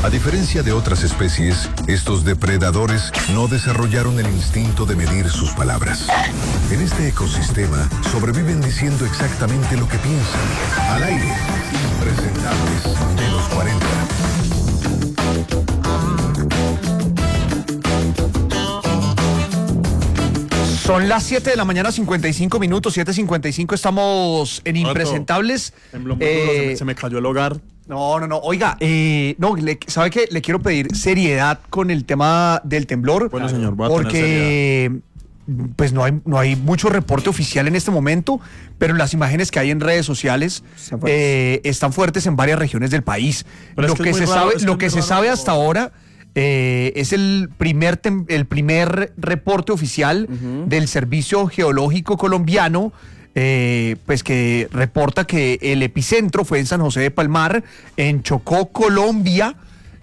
A diferencia de otras especies, estos depredadores no desarrollaron el instinto de medir sus palabras. En este ecosistema sobreviven diciendo exactamente lo que piensan. Al aire, impresentables de los 40. Son las 7 de la mañana, 55 minutos, 7:55, estamos en Impresentables. Tembló muy duro, se me cayó el hogar. No, oiga, ¿sabe qué? Le quiero pedir seriedad con el tema del temblor. Bueno, señor, voy a porque pues no hay mucho reporte oficial en este momento, pero las imágenes que hay en redes sociales están fuertes en varias regiones del país. Pero Lo que se sabe hasta ahora es el primer reporte oficial del Servicio Geológico Colombiano, pues que reporta que el epicentro fue en San José de Palmar, en Chocó, Colombia,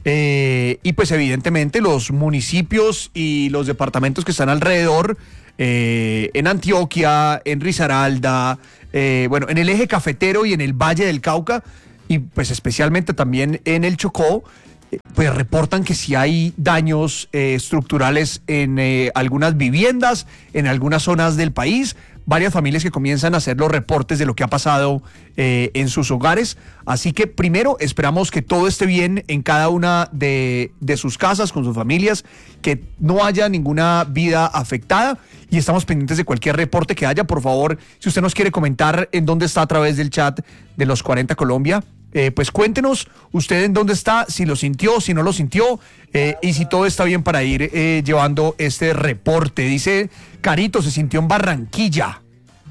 y pues evidentemente los municipios y los departamentos que están alrededor, en Antioquia, en Risaralda, en el eje cafetero y en el Valle del Cauca, y pues especialmente también en el Chocó, pues reportan que sí hay daños estructurales en algunas viviendas, en algunas zonas del país, varias familias que comienzan a hacer los reportes de lo que ha pasado en sus hogares. Así que primero esperamos que todo esté bien en cada una de sus casas, con sus familias, que no haya ninguna vida afectada, y estamos pendientes de cualquier reporte que haya. Por favor, si usted nos quiere comentar en dónde está a través del chat de los 40 Colombia, pues cuéntenos usted en dónde está, si lo sintió, si no lo sintió, y si todo está bien para ir llevando este reporte. Dice Carito, se sintió en Barranquilla.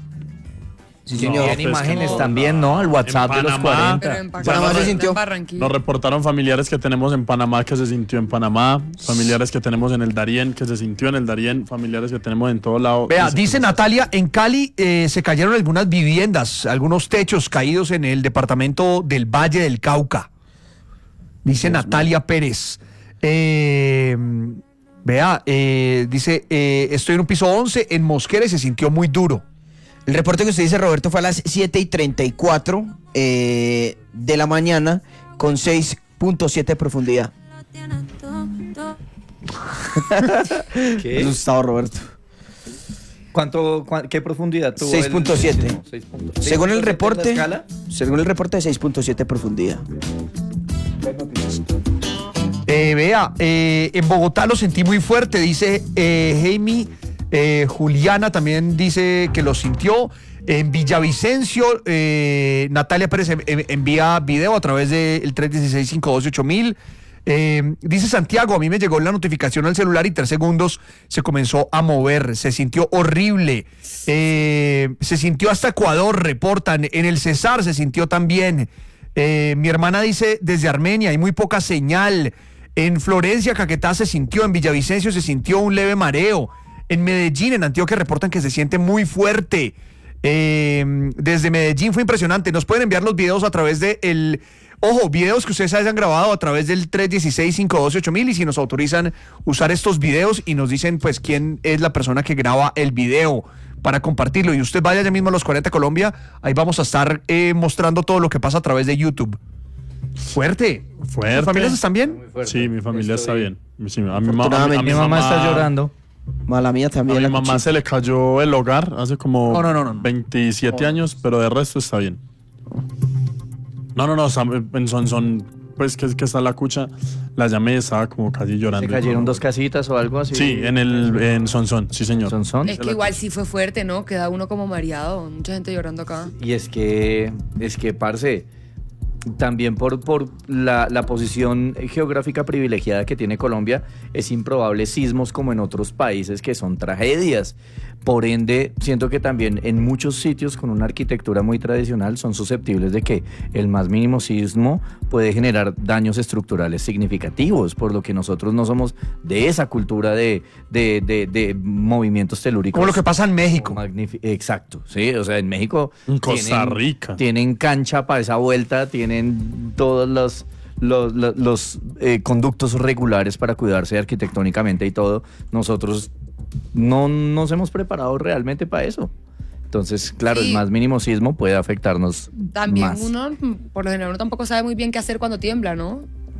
Sí, señor. Hay imágenes también, ¿no? Al WhatsApp de los 40. Pero en Panamá se sintió. Nos reportaron familiares que tenemos en Panamá que se sintió en Panamá, familiares que tenemos en el Darién que se sintió en el Darién, familiares que tenemos en todo lado. Vea, dice Natalia, en Cali se cayeron algunas viviendas, algunos techos caídos en el departamento del Valle del Cauca. Dice Natalia Pérez. Dice, estoy en un piso 11 en Mosquera y se sintió muy duro. El reporte que usted dice, Roberto, fue a las 7:34 de la mañana con 6.7 de profundidad. ¿Qué? Asustado, Roberto. ¿Qué profundidad tuvo? 6.7. 6.7. Según el reporte, escala? según el reporte de 6.7 de profundidad. En Bogotá lo sentí muy fuerte, dice Jaime. Juliana también dice que lo sintió. En Villavicencio, Natalia Pérez envía video a través del 316-512-8000. Dice Santiago, a mí me llegó la notificación al celular y 3 segundos se comenzó a mover, se sintió horrible. Se sintió hasta Ecuador, reportan. En el Cesar se sintió también. Mi hermana dice desde Armenia, hay muy poca señal. En Florencia, Caquetá se sintió. En Villavicencio se sintió un leve mareo. En Medellín, en Antioquia, reportan que se siente muy fuerte. Desde Medellín fue impresionante. Nos pueden enviar los videos a través de videos que ustedes hayan grabado a través del 316-512-8000, y si nos autorizan usar estos videos y nos dicen pues quién es la persona que graba el video para compartirlo. Y usted vaya ya mismo a los 40 Colombia, ahí vamos a estar mostrando todo lo que pasa a través de YouTube. Fuerte. ¿Tus familias están bien? Sí, mi familia está bien. Sí, a mi mamá está llorando. Mala mía también. A mi mamá se le cayó el hogar hace como 27 años, pero de resto está bien. En Sonsón, pues que está la cucha, la llamé, estaba como casi llorando. ¿Se cayeron 2 casitas o algo así? Sí, en Sonsón, sí señor. ¿Sonsón? Es que igual sí fue fuerte, ¿no? Queda uno como mareado, mucha gente llorando acá. Y es que, parce, también por la posición geográfica privilegiada que tiene Colombia, es improbable sismos como en otros países que son tragedias. Por ende, siento que también en muchos sitios con una arquitectura muy tradicional son susceptibles de que el más mínimo sismo puede generar daños estructurales significativos, por lo que nosotros no somos de esa cultura de movimientos telúricos. Como lo que pasa en México. Exacto, sí, o sea, en México, en Costa Rica tienen cancha para esa vuelta, tienen todos los conductos regulares para cuidarse arquitectónicamente y todo. Nosotros no nos hemos preparado realmente para eso. Entonces, claro, el más mínimo sismo puede afectarnos también más. Uno, por lo general, uno tampoco sabe muy bien qué hacer cuando tiembla, ¿no?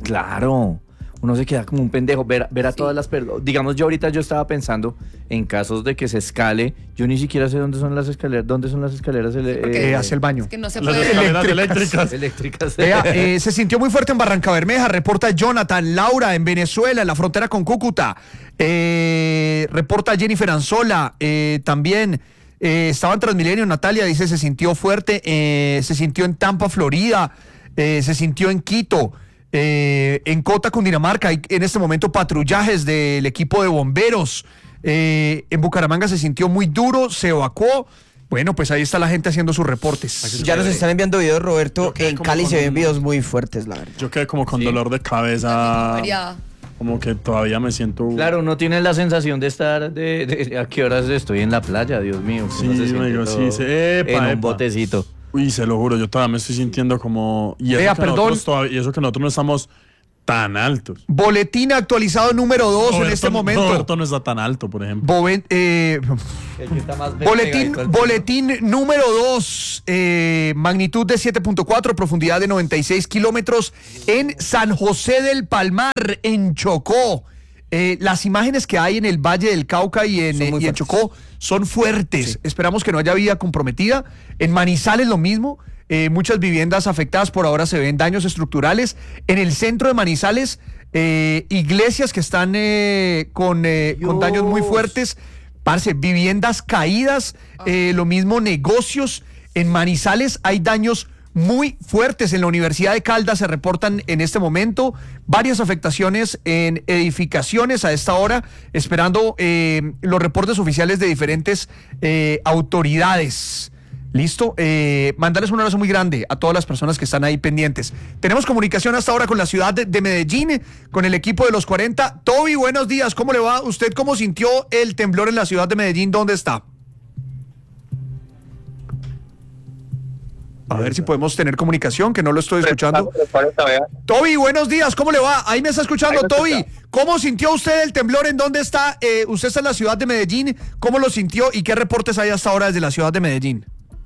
Claro. Uno se queda como un pendejo, ver a todas las personas. Digamos, yo estaba pensando en casos de que se escale, yo ni siquiera sé dónde son las escaleras, hacia el baño. Es que no se Las puede. escaleras eléctricas. eléctricas. Vea, se sintió muy fuerte en Barranca Bermeja, reporta Jonathan. Laura en Venezuela, en la frontera con Cúcuta, reporta Jennifer Anzola, también estaba en Transmilenio. Natalia dice se sintió fuerte, se sintió en Tampa, Florida, se sintió en Quito. En Cota, Cundinamarca, hay en este momento patrullajes del equipo de bomberos. En Bucaramanga se sintió muy duro, se evacuó. Bueno, pues ahí está la gente haciendo sus reportes. Ya nos están enviando videos, Roberto. En como Cali con se ven un- videos muy fuertes, la verdad. Yo quedé como con Sí. dolor de cabeza. Mareada. Como que todavía me siento. Claro, uno tiene la sensación de estar a qué horas estoy en la playa, Dios mío. Sí, Uno se siente amigo, todo sí, epa, en un epa. botecito. Uy, se lo juro, yo todavía me estoy sintiendo como. Y eso, Vea, que perdón. y eso que nosotros no estamos tan altos. Boletín actualizado número 2 en este momento. Roberto no está tan alto, por ejemplo. Boletín número 2, magnitud de 7.4, profundidad de 96 kilómetros en San José del Palmar, en Chocó. Las imágenes que hay en el Valle del Cauca y en, Son muy y en fuertes. Chocó son fuertes. Sí. Esperamos que no haya vida comprometida. En Manizales lo mismo. Muchas viviendas afectadas, por ahora se ven daños estructurales. En el centro de Manizales, iglesias que están con daños muy fuertes. Parce, viviendas caídas, lo mismo negocios. En Manizales hay daños muy fuertes. En la Universidad de Caldas se reportan en este momento varias afectaciones en edificaciones a esta hora, esperando los reportes oficiales de diferentes autoridades. Listo, mandarles un abrazo muy grande a todas las personas que están ahí pendientes. Tenemos comunicación hasta ahora con la ciudad de Medellín, con el equipo de los 40. Toby, buenos días, ¿cómo le va? ¿Usted cómo sintió el temblor en la ciudad de Medellín? ¿Dónde está? A ver si podemos tener comunicación, que no lo estoy escuchando. Toby, buenos días, ¿cómo le va? Ahí me está escuchando, Ahí me Toby. escucha. ¿Cómo sintió usted el temblor? ¿En dónde está? Usted está en la ciudad de Medellín. ¿Cómo lo sintió y qué reportes hay hasta ahora desde la ciudad de Medellín?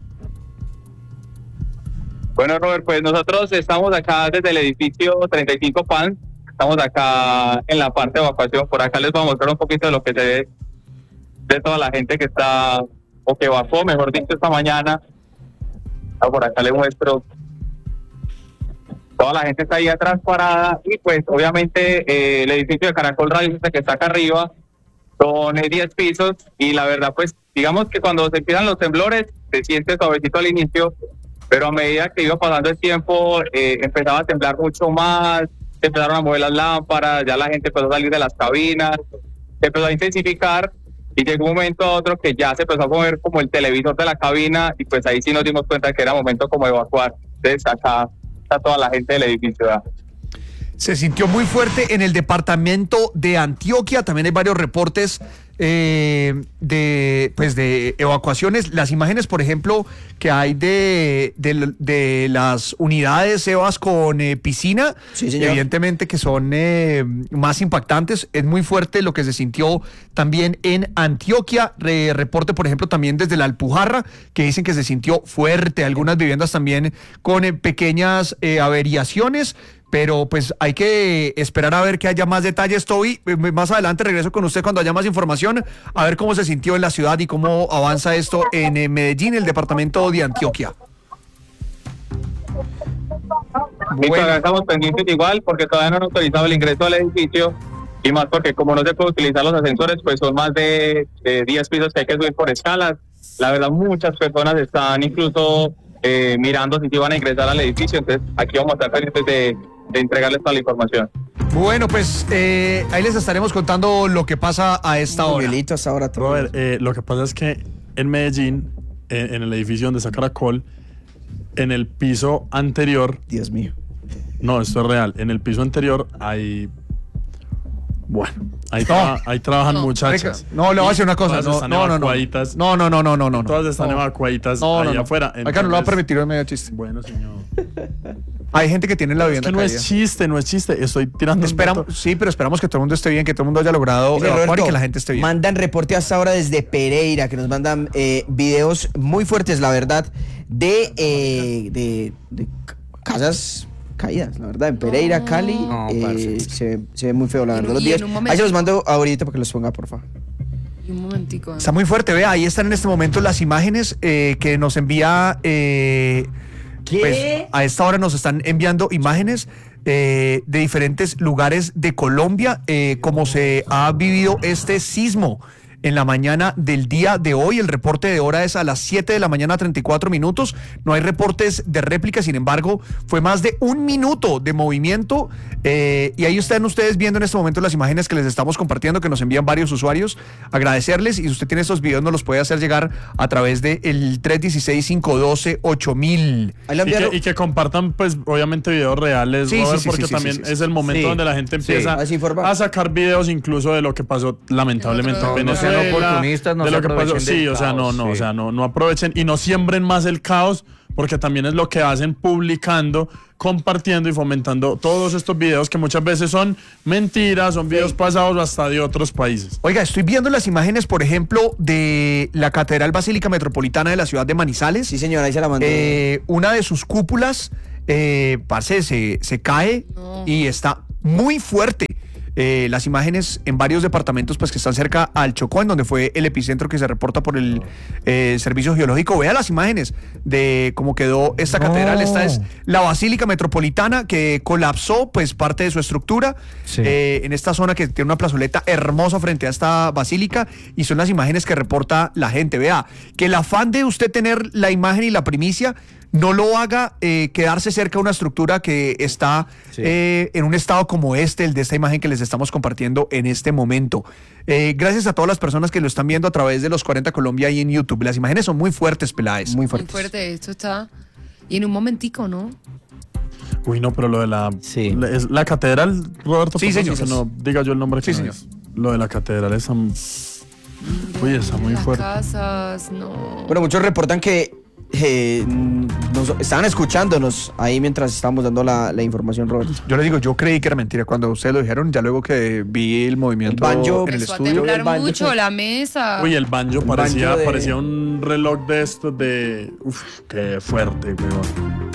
Bueno, Robert, pues nosotros estamos acá desde el edificio 35 PAN. Estamos acá en la parte de evacuación. Por acá les voy a mostrar un poquito de lo que se ve de toda la gente que está, o que evacuó, mejor dicho, esta mañana. Por acá les muestro. Toda la gente está ahí atrás parada y pues obviamente el edificio de Caracol Radio, este que está acá arriba, son 10 pisos y la verdad pues digamos que cuando se empiezan los temblores se siente suavecito al inicio, pero a medida que iba pasando el tiempo empezaba a temblar mucho más, se empezaron a mover las lámparas, ya la gente empezó a salir de las cabinas, se empezó a intensificar y llegó un momento a otro que ya se empezó a mover como el televisor de la cabina y pues ahí sí nos dimos cuenta que era momento como de evacuar. Entonces acá está toda la gente del edificio, ¿verdad? Se sintió muy fuerte en el departamento de Antioquia. También hay varios reportes de evacuaciones. Las imágenes, por ejemplo, que hay de las unidades EVAS con piscina, Sí, señor. evidentemente que son más impactantes. Es muy fuerte lo que se sintió también en Antioquia. Reporte, por ejemplo, también desde la Alpujarra, que dicen que se sintió fuerte. Algunas viviendas también con pequeñas averiaciones. Pero pues hay que esperar a ver que haya más detalles, Toby. Más adelante regreso con usted cuando haya más información, a ver cómo se sintió en la ciudad y cómo avanza esto en Medellín, el departamento de Antioquia. Y todavía estamos pendientes igual porque todavía no han autorizado el ingreso al edificio y más porque como no se puede utilizar los ascensores, pues son más de 10 pisos que hay que subir por escalas. La verdad, muchas personas están incluso mirando si van a ingresar al edificio, entonces aquí vamos a estar pendientes de entregarles toda la información. Bueno, pues ahí les estaremos contando lo que pasa a esta hora. Miguelito hasta ahora. Robert, lo que pasa es que en Medellín, en el edificio donde está Caracol, en el piso anterior, Dios mío. no, esto es real, en el piso anterior hay, bueno, ahí trabajan No. muchachas. No, le voy a decir una cosa. Todas No, están no, no, no. evacuaditas. No. Todas están No. evacuaditas No, ahí no, no. afuera. Acá no lo va a entonces- permitir en medio chiste. Bueno, señor. Hay gente que tiene la Es vivienda que no caída. es chiste, no es chiste. Estoy tirando un dato. Sí, pero esperamos que todo el mundo esté bien, que todo el mundo haya logrado Dice evacuar y Roberto, que la gente esté bien. mandan reporte hasta ahora desde Pereira, que nos mandan videos muy fuertes, la verdad, de casas caídas, la verdad. En Pereira, Cali, No, parce. se ve muy feo, la Y en verdad. un- Los y días. en un momento- Ahí se los mando ahorita para que los ponga, por favor. Y un momentico. Está muy fuerte, vea, ahí están en este momento las imágenes que nos envía... Pues a esta hora nos están enviando imágenes de diferentes lugares de Colombia, como se ha vivido este sismo en la mañana del día de hoy. El reporte de hora es a las 7 de la mañana, 34 minutos. No hay reportes de réplica, sin embargo, fue más de 1 minuto de movimiento. Y ahí están ustedes viendo en este momento las imágenes que les estamos compartiendo, que nos envían varios usuarios. Agradecerles, y si usted tiene estos videos, nos los puede hacer llegar a través del 316-512-8000. Ahí la enviaron. Y que compartan, pues, obviamente videos reales, Sí, Robert, sí, sí, porque sí, sí, también sí, sí. es el momento Sí. donde la gente Sí. empieza Así informa. a sacar videos incluso de lo que pasó lamentablemente No, en no sean Venezuela. oportunistas, no de se lo que pasó. aprovechen del Sí, o sea, caos, no, sí. o sea, no aprovechen y no siembren más el caos, porque también es lo que hacen publicando, compartiendo y fomentando todos estos videos que muchas veces son mentiras, son videos pasados o hasta de otros países. Oiga, estoy viendo las imágenes, por ejemplo, de la Catedral Basílica Metropolitana de la ciudad de Manizales. Sí, señora, ahí se la mandó. Una de sus cúpulas, parce, se cae No. y está muy fuerte. Las imágenes en varios departamentos pues que están cerca al Chocó, en donde fue el epicentro que se reporta por el Servicio Geológico. Vea las imágenes de cómo quedó esta catedral. Esta es la Basílica Metropolitana, que colapsó pues parte de su estructura en esta zona, que tiene una plazoleta hermosa frente a esta basílica, y son las imágenes que reporta la gente. Vea, que el afán de usted tener la imagen y la primicia no lo haga quedarse cerca de una estructura que está en un estado como el de esta imagen que les estamos compartiendo en este momento. Gracias a todas las personas que lo están viendo a través de los 40 Colombia y en YouTube. Las imágenes son muy fuertes, Peláez. Muy Muy fuerte. fuerte, esto está. Y en un momentico, ¿no? Uy, no, pero lo de la... Sí. ¿Es la catedral, Roberto? Sí, Por favor, señor. que no diga yo el nombre. Sí, que no señor. es. Lo de la catedral es... Uy, está muy Las fuerte. casas, no. Bueno, muchos reportan que estaban escuchándonos ahí mientras estábamos dando la información, Robert. Yo les digo, yo creí que era mentira cuando ustedes lo dijeron, ya luego que vi el movimiento El banjo en el Empezó a estudio. temblar el baño. mucho la mesa. Uy, el banjo parecía, banjo de- parecía un reloj de estos de... Uf, qué fuerte, weón.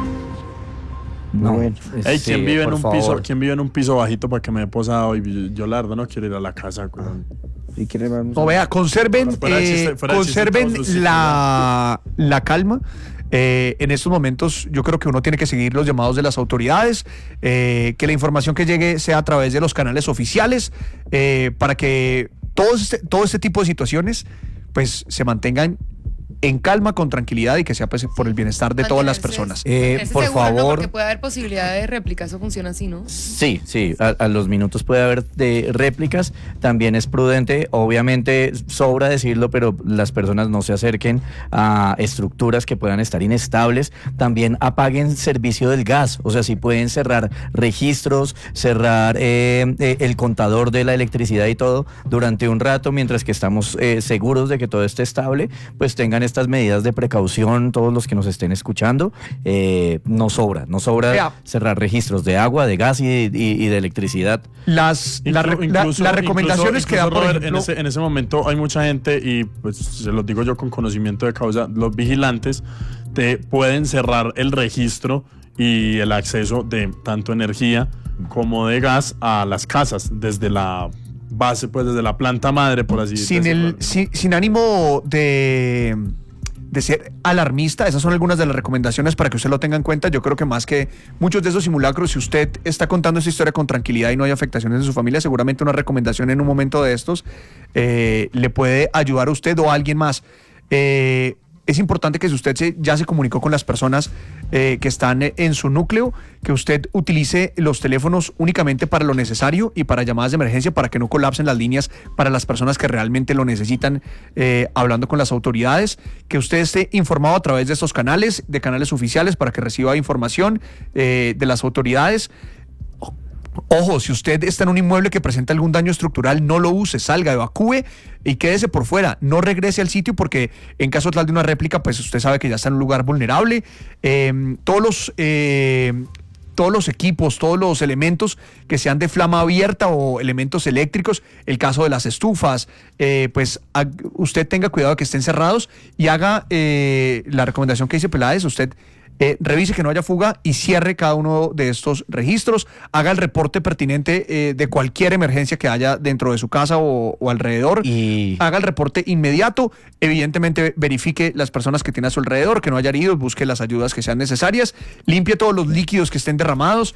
No. Bueno. Ey, Sí, ¿quién vive en por un favor. piso? ¿Quién vive en un piso bajito para que me dé posada hoy? Yo la verdad no quiero ir a la casa, weón. Si quiere, vamos No, a- vea, conserven, Fuera de chiste, fuera de chiste, conserven todos sus sitios, la calma. En estos momentos yo creo que uno tiene que seguir los llamados de las autoridades, que la información que llegue sea a través de los canales oficiales, para que todo este tipo de situaciones pues se mantengan en calma, con tranquilidad, y que sea pues por el bienestar de todas las personas. Mantenerse por seguro, ¿no? favor. Porque puede haber posibilidad de réplica, eso funciona así, ¿no? Sí, a los minutos puede haber de réplicas, también es prudente, obviamente sobra decirlo, pero las personas no se acerquen a estructuras que puedan estar inestables, también apaguen servicio del gas, o sea, si pueden cerrar registros, cerrar el contador de la electricidad y todo durante un rato, mientras que estamos seguros de que todo esté estable, pues tengan estas medidas de precaución todos los que nos estén escuchando. No sobra Vea. cerrar registros de agua, de gas y de electricidad. Las recomendaciones que da, por Robert, ejemplo, en ese momento hay mucha gente, y pues se los digo yo con conocimiento de causa, los vigilantes te pueden cerrar el registro y el acceso de tanto energía como de gas a las casas desde la base, pues desde la planta madre, por así decirlo. sin ánimo de ser alarmista, esas son algunas de las recomendaciones para que usted lo tenga en cuenta. Yo creo que más que muchos de esos simulacros, si usted está contando esta historia con tranquilidad y no hay afectaciones en su familia, seguramente una recomendación en un momento de estos le puede ayudar a usted o a alguien más. Es importante que si usted ya se comunicó con las personas que están en su núcleo, que usted utilice los teléfonos únicamente para lo necesario y para llamadas de emergencia, para que no colapsen las líneas para las personas que realmente lo necesitan, hablando con las autoridades, que usted esté informado a través de estos canales, de canales oficiales, para que reciba información de las autoridades. Ojo, si usted está en un inmueble que presenta algún daño estructural, no lo use, salga, evacúe y quédese por fuera. No regrese al sitio, porque en caso tal de una réplica, pues usted sabe que ya está en un lugar vulnerable. Todos los equipos, todos los elementos que sean de flama abierta o elementos eléctricos, el caso de las estufas, pues usted tenga cuidado de que estén cerrados y haga la recomendación que dice Peláez, usted revise que no haya fuga y cierre cada uno de estos registros, haga el reporte pertinente de cualquier emergencia que haya dentro de su casa o alrededor, Y haga el reporte inmediato, evidentemente verifique las personas que tiene a su alrededor, que no haya heridos, busque las ayudas que sean necesarias, limpie todos los líquidos que estén derramados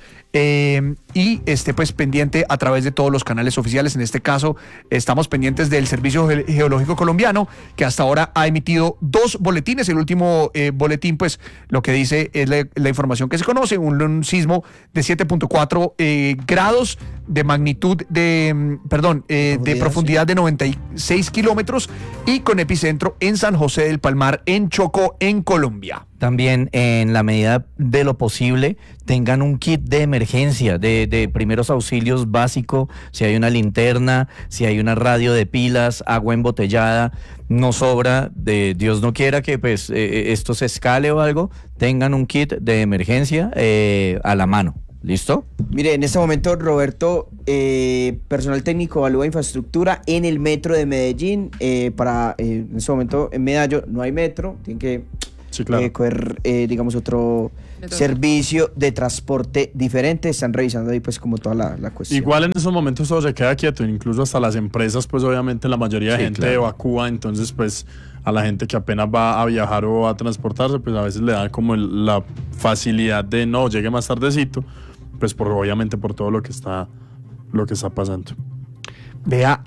y esté pues pendiente a través de todos los canales oficiales. En este caso estamos pendientes del Servicio Geológico Colombiano, que hasta ahora ha emitido 2 boletines. El último boletín pues lo que dice es la información que se conoce, un sismo de 7.4 grados de magnitud de profundidad de 96 kilómetros y con epicentro en San José del Palmar, en Chocó, en Colombia. también, en la medida de lo posible, tengan un kit de emergencia, de primeros auxilios básico, si hay una linterna, si hay una radio de pilas, agua embotellada, no sobra, Dios no quiera que pues esto se escale o algo, tengan un kit de emergencia a la mano. ¿Listo? Mire, en este momento, Roberto, personal técnico evalúa infraestructura en el metro de Medellín. En este momento en Medallo no hay metro, tienen que coger, digamos, otro servicio de transporte diferente. Están revisando ahí pues como toda la cuestión. Igual en esos momentos todo se queda quieto, incluso hasta las empresas, pues obviamente la mayoría de gente evacúa, entonces pues a la gente que apenas va a viajar o a transportarse, pues a veces le da como la facilidad de no, llegue más tardecito, pues obviamente por todo lo que está pasando. Vea,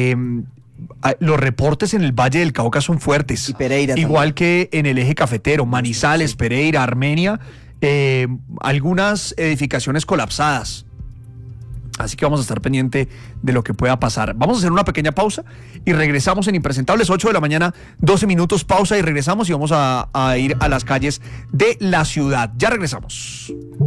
los reportes en el Valle del Cauca son fuertes. Y Pereira igual que en el eje cafetero, Manizales, Pereira, Armenia, algunas edificaciones colapsadas. Así que vamos a estar pendiente de lo que pueda pasar. Vamos a hacer una pequeña pausa y regresamos en Impresentables, 8 de la mañana, 12 minutos, pausa y regresamos y vamos a ir a las calles de la ciudad. Ya regresamos.